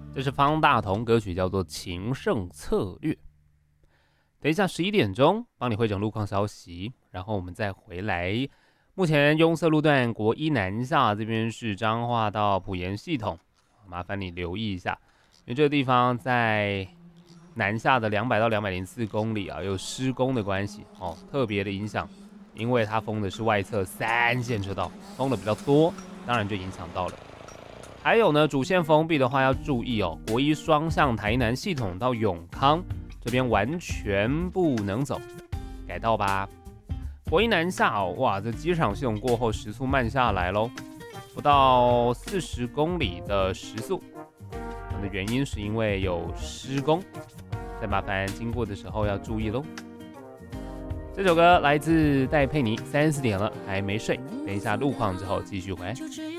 这是方大同歌曲，叫做《情圣策略》。等一下11点钟帮你汇整路况消息，然后我们再回来。目前拥塞路段国一南下这边是彰化到埔盐系统，麻烦你留意一下，因为这个地方在南下的200到204公里啊，有施工的关系哦，特别的影响，因为它封的是外侧3线车道，封的比较多，当然就影响到了。还有呢，主线封闭的话要注意哦，国一双向台南系统到永康这边完全不能走，改道吧。国一南下哦，哇，这机场系统过后时速慢下来咯，不到40公里的时速。那原因是因为有施工，再麻烦经过的时候要注意咯。这首歌来自戴佩妮，34点了还没睡，等一下路况之后继续回来。